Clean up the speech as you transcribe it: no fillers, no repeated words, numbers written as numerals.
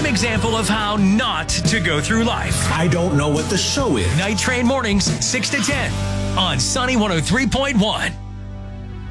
example of how not to go through life. I don't know what the show is. Night Train mornings, 6 to 10 on Sunny 103.1.